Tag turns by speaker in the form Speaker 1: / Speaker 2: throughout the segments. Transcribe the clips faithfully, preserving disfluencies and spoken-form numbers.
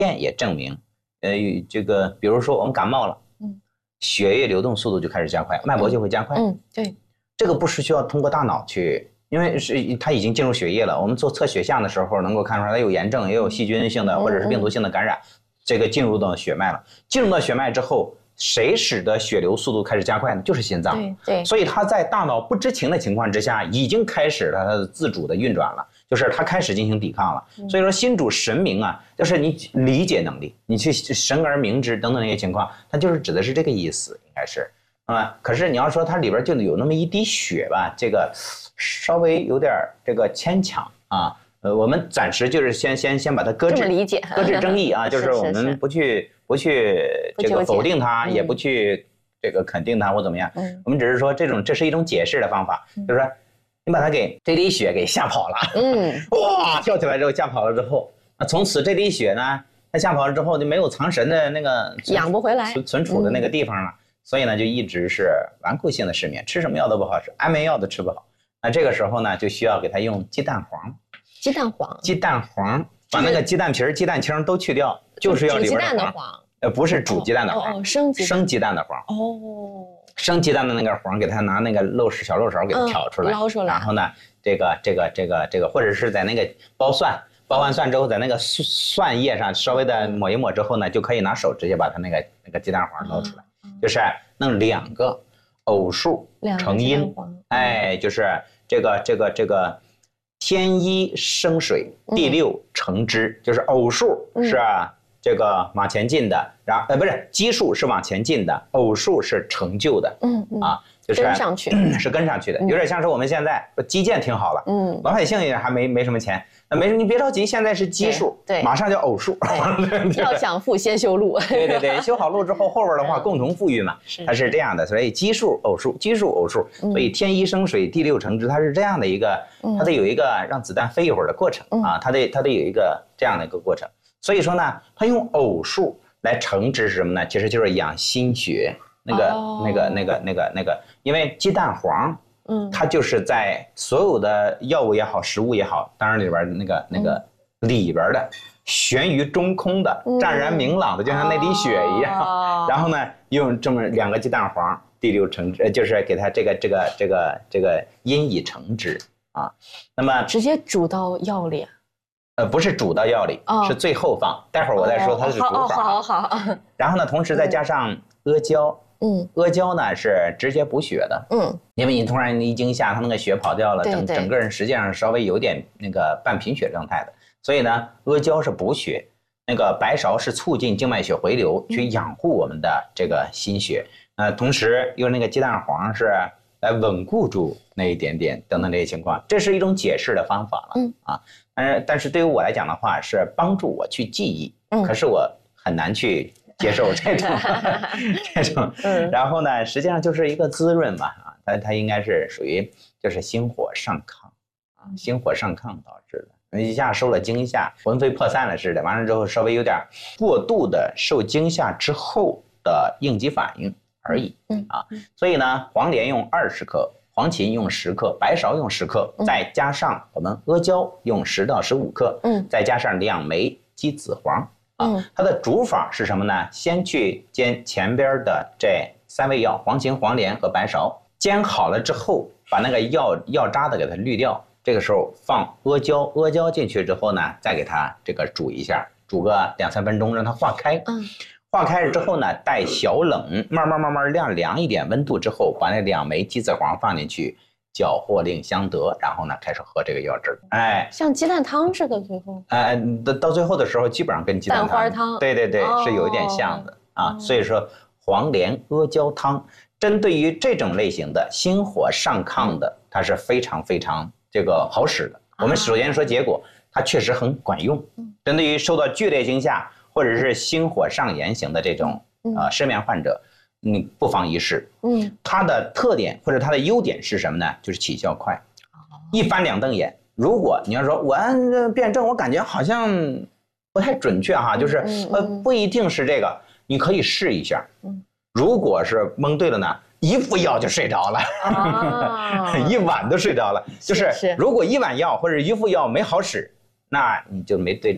Speaker 1: 验也证明，呃，这个比如说我们感冒了，嗯，血液流动速度就开始加快，脉搏就会加快。
Speaker 2: 嗯，对，
Speaker 1: 这个不是需要通过大脑去。因为是它已经进入血液了，我们做测血象的时候能够看出来它有炎症，也有细菌性的或者是病毒性的感染，这个进入到血脉了。进入到血脉之后，谁使得血流速度开始加快呢？就是心脏。
Speaker 2: 对对。
Speaker 1: 所以它在大脑不知情的情况之下，已经开始了它的自主的运转了，就是它开始进行抵抗了。所以说心主神明啊，就是你理解能力，你去神而明之等等那些情况，它就是指的是这个意思，应该是。啊，可是你要说它里边就有那么一滴血吧，这个稍微有点这个牵强啊。呃，我们暂时就是先先先把它搁置，
Speaker 2: 这么理解，
Speaker 1: 搁置争议啊，就是我们不去不去这个否定它，也不去这个肯定它或怎么样。嗯，我们只是说这种这是一种解释的方法，就是说你把它给这滴血给吓跑了，嗯，哇，跳起来之后吓跑了之后，那从此这滴血呢，它吓跑了之后就没有藏神的那个
Speaker 2: 养不回来
Speaker 1: 存存储的那个地方了。所以呢，就一直是顽固性的失眠，吃什么药都不好吃，安眠药都吃不好。那这个时候呢，就需要给他用鸡蛋黄。
Speaker 2: 鸡蛋黄。
Speaker 1: 鸡蛋黄，把那个鸡蛋皮、鸡蛋清都去掉，就是要里边的黄。
Speaker 2: 煮鸡蛋的黄。
Speaker 1: 呃，不是煮鸡蛋的黄，
Speaker 2: 哦，生鸡
Speaker 1: 生鸡蛋的黄。
Speaker 2: 哦。
Speaker 1: 生鸡蛋的那个黄，给他拿那个漏勺小漏勺给它挑出来，
Speaker 2: 捞出来。
Speaker 1: 然后呢，这个这个这个这个，或者是在那个剥蒜。剥完蒜之后，在那个蒜叶上稍微的抹一抹之后呢，就可以拿手直接把它那个那个鸡蛋黄捞出来。就是弄两个偶数成阴，哎，就是这个这个这个天一生水，地六成支，就是偶数是这个往前进的，然后呃不是奇数是往前进的，偶数是成就的，嗯啊，就是
Speaker 2: 跟上去，
Speaker 1: 是跟上去的，有点像是我们现在基建挺好了，嗯，老百姓也还没没什么钱。那没事，你别着急，现在是奇数，
Speaker 2: 对，
Speaker 1: 马上就偶数。
Speaker 2: 要想富，先修路。
Speaker 1: 对对对，修好路之后，后边的话共同富裕嘛，它是这样的。所以奇数、偶数，奇数、偶数，所以天一生水，地六成支，它是这样的一个，它得有一个让子弹飞一会儿的过程啊，它得它得有一个这样的一个过程。所以说呢，它用偶数来成支是什么呢？其实就是养心血，那个那个那个那个那个，因为鸡蛋黄。嗯，它就是在所有的药物也好，食物也好，当然里边那个那个里边的悬于中空的、湛然明朗的，就像那滴血一样。哦、然后呢，用这么两个鸡蛋黄，第六成支，就是给它这个这个这个这个阴以成之啊。那么
Speaker 2: 直接煮到药里。
Speaker 1: 呃，不是煮到药里，哦、是最后放。待会儿我再说它是煮法。
Speaker 2: 哦、好好好。
Speaker 1: 然后呢，同时再加上阿胶。嗯，阿胶呢是直接补血的，嗯，因为你突然一惊吓，它那个血跑掉了，整整个人实际上稍微有点那个半贫血状态的，所以呢，阿胶是补血，那个白芍是促进静脉血回流，去养护我们的这个心血，呃，同时用那个鸡蛋黄是来稳固住那一点点等等这些情况，这是一种解释的方法了，嗯啊，但是但是对于我来讲的话，是帮助我去记忆，嗯，可是我很难去。接受这种这种，然后呢，实际上就是一个滋润嘛啊，它它应该是属于就是心火上亢啊，心火上亢导致的，一下受了惊吓，魂飞魄散了似的，完了之后稍微有点过度的受惊吓之后的应激反应而已啊，所以呢，黄连用二十克，黄芩用十克，白芍用十克，再加上我们阿胶用十到十五克，嗯，再加上两枚鸡子黄。嗯，它的煮法是什么呢？先去煎前边的这三味药，黄芩、黄连和白芍，煎好了之后，把那个药药渣子给它滤掉。这个时候放阿胶，阿胶进去之后呢，再给它这个煮一下，煮个两三分钟，让它化开。嗯，化开了之后呢，待小冷，慢慢慢慢晾凉一点温度之后，把那两枚鸡子黄放进去。搅和令相得，然后呢，开始喝这个药汁儿。哎，
Speaker 2: 像鸡蛋汤似的，最后。
Speaker 1: 哎，到到最后的时候，基本上跟鸡蛋汤。
Speaker 2: 蛋花汤。
Speaker 1: 对对对，哦、是有一点像的啊。所以说，黄连阿胶汤，针对于这种类型的心火上亢的，它是非常非常这个好使的。我们首先说结果，它确实很管用。针对于受到剧烈惊吓或者是心火上炎型的这种呃失眠患者。你不妨一试，嗯，它的特点或者它的优点是什么呢？就是起效快，一翻两瞪眼。如果你要说我按辩证，我感觉好像不太准确哈，就是呃不一定是这个，你可以试一下。嗯，如果是蒙对了呢，一副药就睡着了，啊、一晚都睡着了。就是如果一碗药或者一副药没好使，那你就没对症。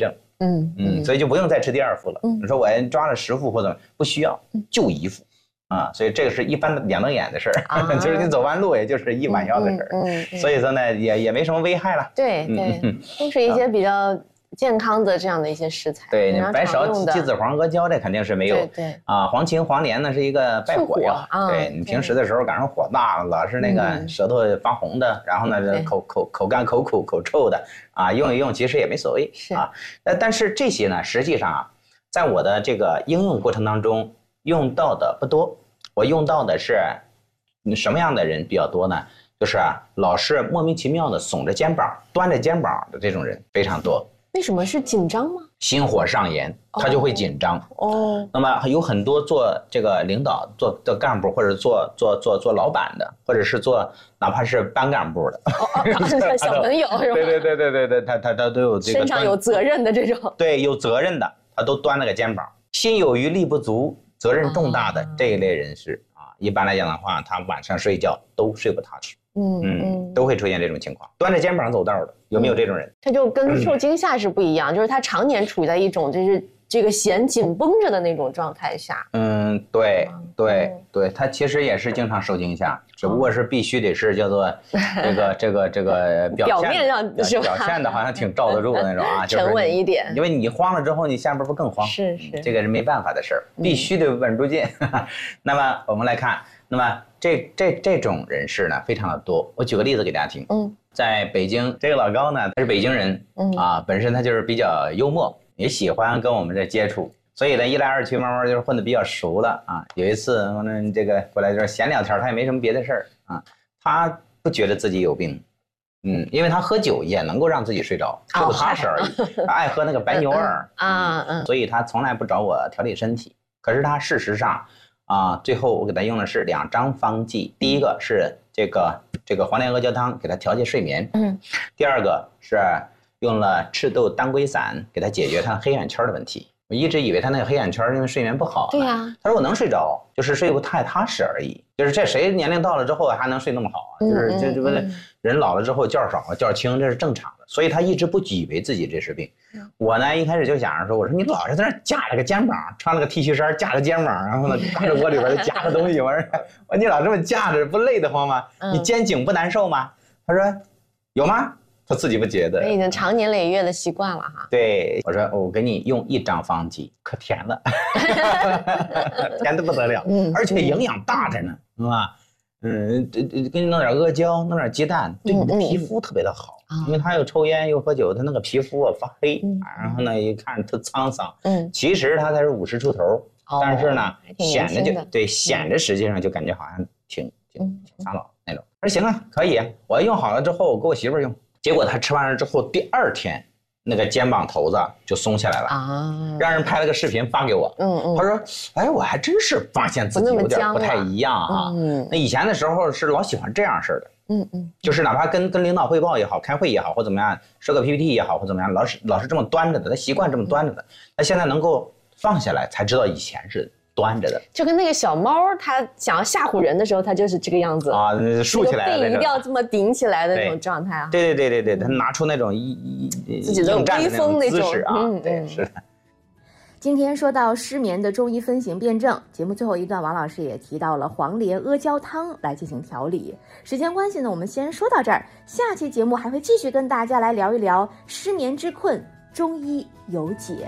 Speaker 1: 嗯嗯，所以就不用再吃第二副了。你说我抓了十副或者不需要，就一副。啊，所以这个是一般的两瞪眼的事儿，啊、就是你走弯路也就是一碗药的事儿，嗯嗯嗯、所以说呢也也没什么危害了。
Speaker 2: 对对，嗯、都是一些比较健康的这样的一些食材。
Speaker 1: 对，白芍、鸡子黄、阿胶这肯定是没有。
Speaker 2: 对对
Speaker 1: 啊，黄芩、黄连呢是一个败火药。
Speaker 2: 啊、
Speaker 1: 对你平时的时候赶上火大了，老是那个舌头发红的，嗯、然后呢口口口干、口苦、口臭的啊，用一用其实也没所谓。
Speaker 2: 是
Speaker 1: 啊，呃，但是这些呢，实际上啊，在我的这个应用过程当中用到的不多。我用到的是什么样的人比较多呢？就是啊，老是莫名其妙的耸着肩膀、端着肩膀的这种人非常多。
Speaker 2: 为什么是紧张吗？
Speaker 1: 心火上炎，他就会紧张。
Speaker 2: 哦。
Speaker 1: 那么有很多做这个领导、做做干部，或者做做做做老板的，或者是做哪怕是班干部的，
Speaker 2: 哦、小朋友是吧？
Speaker 1: 对对对对对对，他他他都有这个
Speaker 2: 身上有责任的这种。
Speaker 1: 对，有责任的，他都端了个肩膀，心有余力不足。责任重大的这一类人士啊，一般来讲的话，他晚上睡觉都睡不踏实，嗯嗯，都会出现这种情况，端着肩膀走道的，有没有这种人？
Speaker 2: 他就跟受惊吓是不一样，就是他常年处在一种就是这个弦紧绷着的那种状态下。
Speaker 1: 嗯，对对对，他其实也是经常受惊吓，只不过是必须得是叫做这个这个这个表现
Speaker 2: 表面上
Speaker 1: 表现的好像挺罩得住的那种啊，
Speaker 2: 沉稳一点。
Speaker 1: 因为你慌了之后，你下边不更慌？
Speaker 2: 是是，
Speaker 1: 这个是没办法的事儿，必须得稳住劲。那么我们来看，那么这这这种人士呢，非常的多。我举个例子给大家听。嗯，在北京，这个老高呢，他是北京人，嗯啊，本身他就是比较幽默，也喜欢跟我们这接触。所以呢，一来二去，慢慢就是混得比较熟了啊。有一次，我呢这个过来就是闲聊天，他也没什么别的事儿啊，他不觉得自己有病，嗯，因为他喝酒也能够让自己睡着，睡不踏实而已。他爱喝那个白牛二啊，嗯，所以他从来不找我调理身体。可是他事实上啊，最后我给他用的是两张方剂，第一个是这个这个黄连阿胶汤给他调节睡眠，嗯，第二个是用了赤豆当归散给他解决他黑眼圈的问题。我一直以为他那个黑眼圈因为睡眠不好。
Speaker 2: 对呀、啊。
Speaker 1: 他说我能睡着，就是睡不太踏实而已。就是这谁年龄到了之后还能睡那么好啊？嗯、就是这这不是人老了之后觉少觉轻，这是正常的。所以他一直不以为自己这是病。嗯、我呢一开始就想着说，我说你老是在那架着个肩膀，穿了个 T 恤衫架着肩膀，然后呢看着窝里边夹个东西，我说我你老这么架着不累得慌吗？你肩颈不难受吗？他说有吗？他自己不觉得，
Speaker 2: 已经长年累月的习惯了哈。
Speaker 1: 对，我说我给你用一张方剂，可甜了，甜的不得了，嗯，而且营养大着呢，是吧？嗯，这这给你弄点阿胶，弄点鸡蛋，对你的皮肤特别的好，嗯、因为他又抽烟又喝酒，他那个皮肤啊发黑，嗯、然后呢一看特沧桑，嗯，其实他才是五十出头，哦、但是呢显着就对显着实际上就感觉好像挺挺挺苍老那种。我说行啊，可以，我用好了之后我给我媳妇用。结果他吃完了之后，第二天那个肩膀头子就松下来了啊，让人拍了个视频发给我。嗯嗯，他说：“哎，我还真是发现自己有点不太一样啊。嗯，那以前的时候是老喜欢这样式的。嗯嗯，就是哪怕跟跟领导汇报也好，开会也好，或怎么样，设个 P P T 也好，或怎么样，老是老是这么端着的，他习惯这么端着的。他现在能够放下来，才知道以前是端着的，
Speaker 2: 就跟那个小猫，它想要吓唬人的时候，它就是这个样子
Speaker 1: 啊，竖起来的那种，
Speaker 2: 背一定要这么顶起来的那种状态啊。
Speaker 1: 对对对对对，它拿出那种一一
Speaker 2: 自己的威风那种
Speaker 1: 姿势啊，对，是的。
Speaker 3: 今天说到失眠的中医分型辩证，节目最后一段，王老师也提到了黄连阿胶汤来进行调理。时间关系呢，我们先说到这儿，下期节目还会继续跟大家来聊一聊失眠之困，中医有解。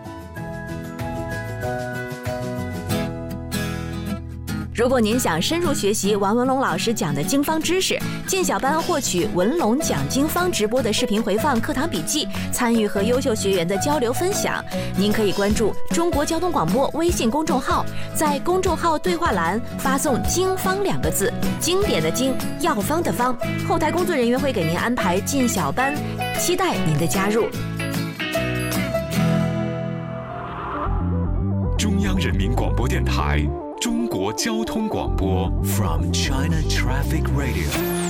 Speaker 4: 如果您想深入学习王文龙老师讲的经方知识，进小班获取文龙讲经方直播的视频回放、课堂笔记，参与和优秀学员的交流分享，您可以关注中国交通广播微信公众号，在公众号对话栏发送经方两个字，经典的经，药方的方，后台工作人员会给您安排进小班，期待您的加入。
Speaker 5: 中央人民广播电台中国交通广播 From China Traffic Radio